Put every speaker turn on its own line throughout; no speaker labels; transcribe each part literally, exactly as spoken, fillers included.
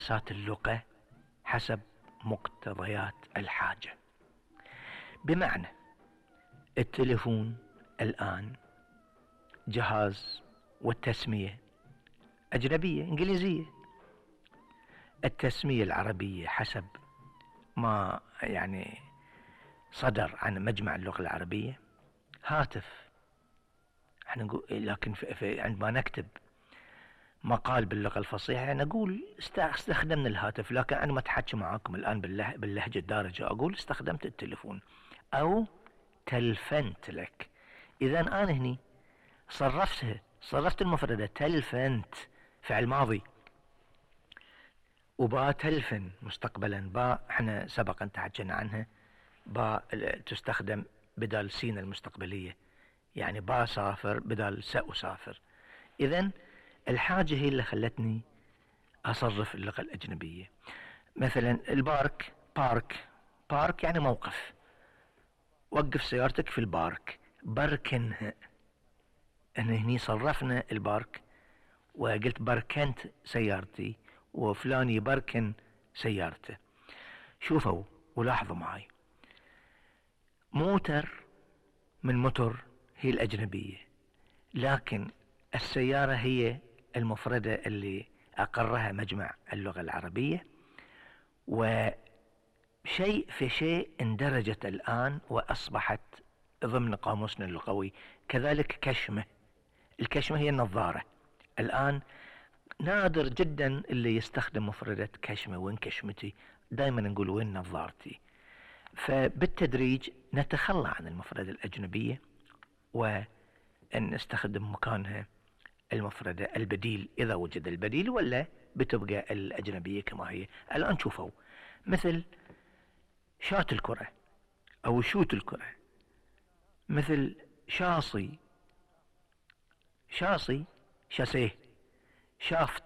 ممارسات اللغة حسب مقتضيات الحاجة. بمعنى التليفون الآن جهاز والتسمية أجنبية إنجليزية، التسمية العربية حسب ما يعني صدر عن مجمع اللغة العربية هاتف. احنا نقول لكن في في عندما نكتب مقال باللغة الفصيحة نقول استخدمنا الهاتف، لكن أنا ما أتحكي معاكم الآن بالله باللهجة الدارجة أقول استخدمت التليفون أو تلفنت لك. إذا أنا هني صرفتها، صرفت المفردة تلفنت فعل ماضي، وبا تلفن مستقبلا. با احنا سبقا تحكينا عنها، با تستخدم بدل سين المستقبلية، يعني با سافر بدل سأسافر. إذن الحاجة هي اللي خلتني أصرف اللغة الأجنبية. مثلا البارك، بارك بارك يعني موقف، وقف سيارتك في البارك، بركنها. ان هني صرفنا البارك وقلت بركنت سيارتي وفلان يبركن سيارته. شوفوا ولاحظوا معي، موتر من موتر هي الأجنبية، لكن السيارة هي المفردة اللي أقرها مجمع اللغة العربية، وشيء في شيء اندرجت الآن وأصبحت ضمن قاموسنا اللغوي. كذلك كشمة، الكشمة هي النظارة. الآن نادر جدا اللي يستخدم مفردة كشمة، وين كشمتي، دائما نقول وين نظارتي. فبالتدريج نتخلى عن المفردة الأجنبية وأن نستخدم مكانها المفردة البديل إذا وجد البديل، ولا بتبقى الأجنبية كما هي. الآن شوفوا مثل شات الكرة أو شوت الكرة، مثل شاصي، شاصي شاسيه، شافت،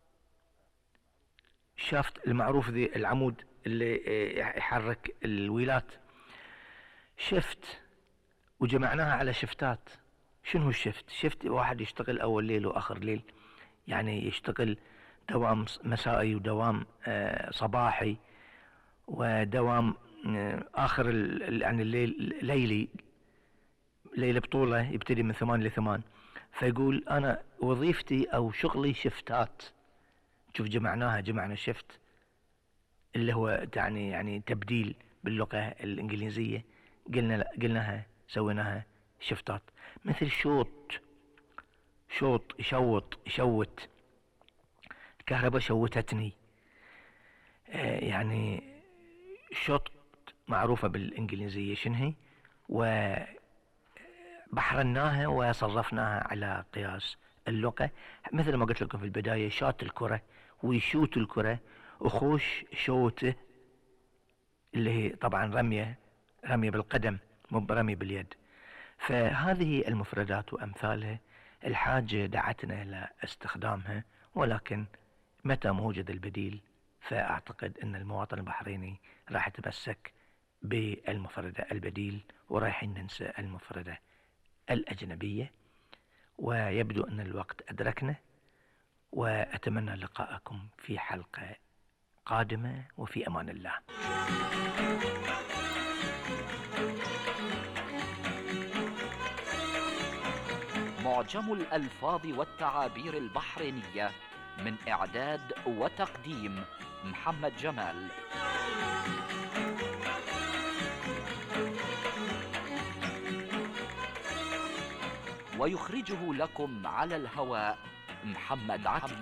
شافت المعروف ذي العمود اللي يحرك الويلات، شفت، وجمعناها على شفتات. شنو الشفت؟ شفت واحد يشتغل أول ليل وآخر ليل، يعني يشتغل دوام مسائي ودوام صباحي ودوام آخر يعني الليل ليلي، ليلة بطولة يبتدي من ثمان لثمان. فيقول أنا وظيفتي أو شغلي شفتات. شوف جمعناها، جمعنا شفت اللي هو يعني يعني تبديل باللغة الإنجليزية، قلنا قلناها سويناها شفتات. مثل شوط، شوط يشوط، يشوت، الكهرباء شوتتني. آه يعني شوط معروفة بالإنجليزية شنهي، وبحرناها وصرفناها على قياس اللغة. مثل ما قلت لكم في البداية، شات الكرة ويشوت الكرة، وخوش شوته اللي هي طبعا رمية، رمية بالقدم مو برمي باليد. فهذه المفردات وأمثالها الحاجة دعتنا إلى استخدامها، ولكن متى ما وجد البديل فأعتقد أن المواطن البحريني راح يتمسك بالمفردة البديل، ورايح ننسى المفردة الأجنبية. ويبدو أن الوقت أدركنا، وأتمنى لقاءكم في حلقة قادمة، وفي أمان الله.
معجم الألفاظ والتعابير البحرينية، من إعداد وتقديم محمد جمال. ويخرجه لكم على الهواء محمد عتيق.